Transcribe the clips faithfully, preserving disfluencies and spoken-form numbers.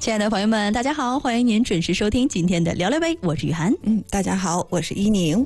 亲爱的朋友们，大家好，欢迎您准时收听今天的聊聊呗，我是雨涵。 嗯，大家好，我是依宁。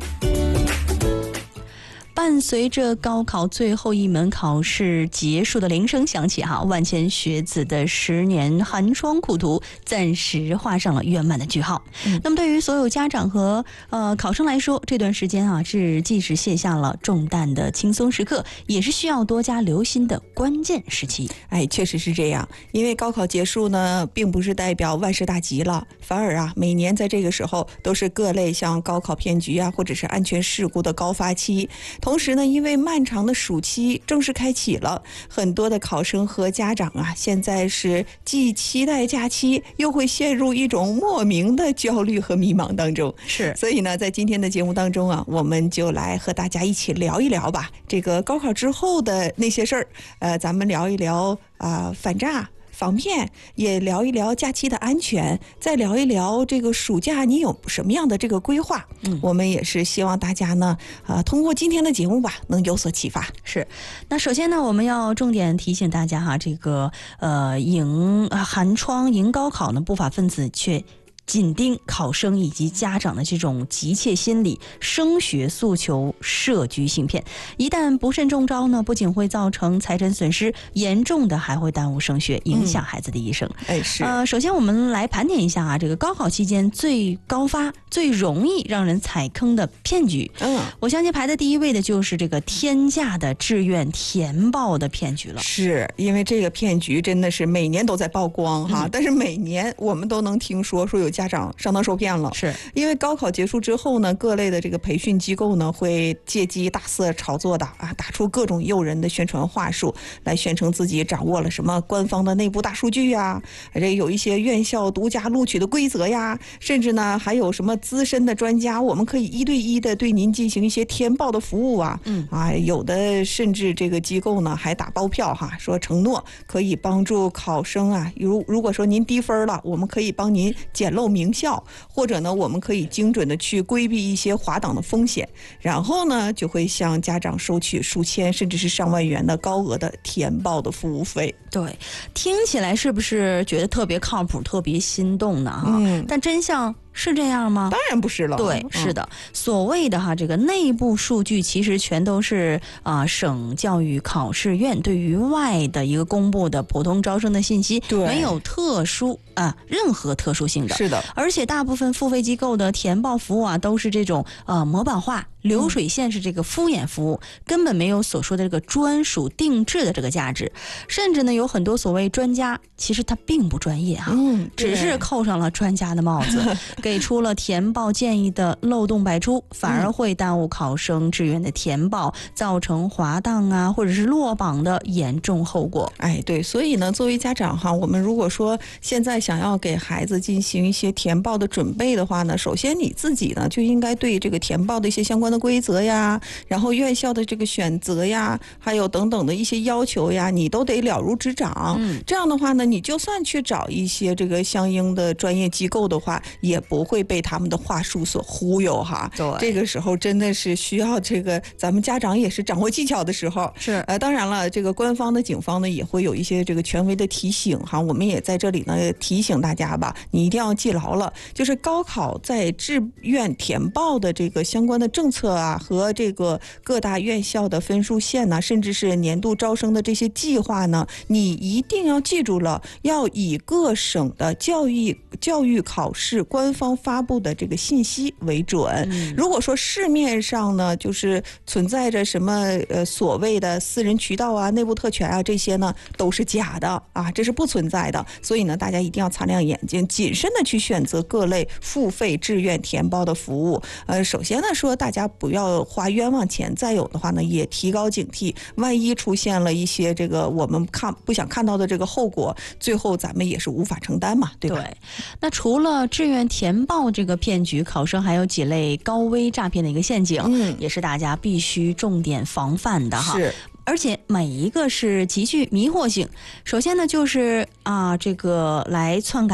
伴随着高考最后一门考试结束的铃声响起哈，万千学子的十年寒窗苦读暂时画上了圆满的句号。嗯、那么对于所有家长和呃考生来说，这段时间啊是既是卸下了重担的轻松时刻，也是需要多加留心的关键时期。 哎，确实是这样，因为高考结束呢，并不是代表万事大吉了，反而啊，每年在这个时候都是各类像高考骗局啊，或者是安全事故的高发期。同时呢，因为漫长的暑期正式开启了，很多的考生和家长啊，现在是既期待假期，又会陷入一种莫名的焦虑和迷茫当中。 是， 所以呢，在今天的节目当中啊，我们就来和大家一起聊一聊吧，这个高考之后的那些事儿。呃，咱们聊一聊啊、呃，反诈。防骗，也聊一聊假期的安全，再聊一聊这个暑假你有什么样的这个规划。嗯，我们也是希望大家呢，呃，通过今天的节目吧，能有所启发。 是，那首先呢，我们要重点提醒大家哈，这个呃，迎寒窗迎高考呢，不法分子却紧盯考生以及家长的这种急切心理，升学诉求设局行骗，一旦不慎中招呢，不仅会造成财产损失，严重的还会耽误升学，影响孩子的一生。 嗯、哎，是。 呃，首先我们来盘点一下啊，这个高考期间最高发、最容易让人踩坑的骗局。嗯，我相信排在第一位的就是这个天价的志愿填报的骗局了。 是因为这个骗局真的是每年都在曝光哈，嗯、但是每年我们都能听说说有家长上当受骗了。 是因为高考结束之后呢，各类的这个培训机构呢会借机大肆炒作的啊，打出各种诱人的宣传话术，来宣称自己掌握了什么官方的内部大数据呀，这有一些院校独家录取的规则呀，甚至呢还有什么资深的专家，我们可以一对一的对您进行一些填报的服务啊。嗯啊，有的甚至这个机构呢还打包票哈，说承诺可以帮助考生啊，如如果说您低分了，我们可以帮您捡漏名校。或者呢，我们可以精准的去规避一些滑档的风险，然后呢，就会向家长收取数千甚至是上万元的高额的填报的服务费。 对，听起来是不是觉得特别靠谱、特别心动呢？哈，嗯，但真相是这样吗？ 当然不是了。 对，是的，嗯、所谓的哈这个内部数据，其实全都是啊、呃、省教育考试院对于外的一个公布的普通招生的信息，没有特殊啊、呃、任何特殊性的。 是的， 而且大部分付费机构的填报服务啊，都是这种呃模板化。流水线是这个敷衍服务，根本没有所说的这个专属定制的这个价值，甚至呢有很多所谓专家，其实他并不专业哈、啊，嗯，只是扣上了专家的帽子，给出了填报建议的漏洞百出，反而会耽误考生志愿的填报，造成滑档啊或者是落榜的严重后果。 哎，对，所以呢，作为家长哈，我们如果说现在想要给孩子进行一些填报的准备的话呢，首先你自己呢就应该对这个填报的一些相关的规则呀，然后院校的这个选择呀，还有等等的一些要求呀，你都得了如指掌。嗯，这样的话呢，你就算去找一些这个相应的专业机构的话，也不会被他们的话术所忽悠哈。 对， 这个时候真的是需要这个咱们家长也是掌握技巧的时候。 是， 呃，当然了，这个官方的警方呢也会有一些这个权威的提醒哈，我们也在这里呢提醒大家吧，你一定要记牢了，就是高考在志愿填报的这个相关的政策啊，和这个各大院校的分数线呢、啊，甚至是年度招生的这些计划呢，你一定要记住了，要以各省的教育教育考试官方发布的这个信息为准。嗯、如果说市面上呢，就是存在着什么呃所谓的私人渠道啊、内部特权啊，这些呢都是假的啊，这是不存在的。所以呢，大家一定要擦亮眼睛，谨慎的去选择各类付费志愿填报的服务。呃，首先呢说大家不要花冤枉钱，再有的话呢，也提高警惕，万一出现了一些这个我们看不想看到的这个后果，最后咱们也是无法承担嘛，对吧？ 对。那除了志愿填报这个骗局，考生还有几类高危诈骗的一个陷阱，嗯，也是大家必须重点防范的哈。 是。 而且每一个是极具迷惑性。首先呢，就是啊，这个来篡改